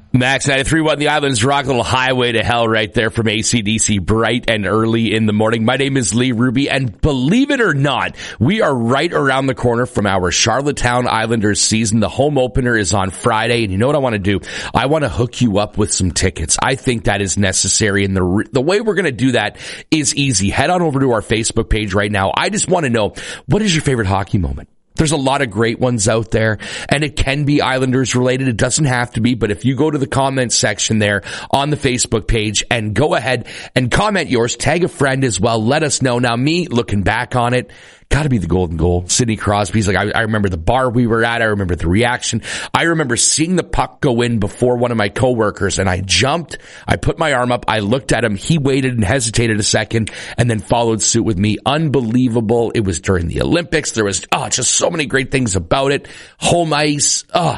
Max 93.1, the Island's Rock, little highway to hell right there from AC/DC, bright and early in the morning. My name is Lee Ruby, and believe it or not, we are right around the corner from our Charlottetown Islanders season. The home opener is on Friday, and you know what I want to do? I want to hook you up with some tickets. I think that is necessary, and the way we're going to do that is easy. Head on over to our Facebook page right now. I just want to know, what is your favorite hockey moment? There's a lot of great ones out there, and it can be Islanders related. It doesn't have to be, but if you go to the comments section there on the Facebook page and go ahead and comment yours, tag a friend as well, let us know. Now, me, looking back on it, gotta be the golden goal. Sidney Crosby's like, I remember the bar we were at. I remember the reaction. I remember seeing the puck go in before one of my coworkers, and I jumped. I put my arm up. I looked at him. He waited and hesitated a second and then followed suit with me. Unbelievable. It was during the Olympics. There was, just so many great things about it. Home ice.